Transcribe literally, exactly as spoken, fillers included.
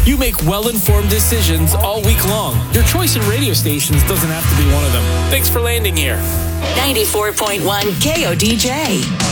You make well-informed decisions all week long. Your choice in radio stations doesn't have to be one of them. Thanks for landing here. ninety-four point one K O D J.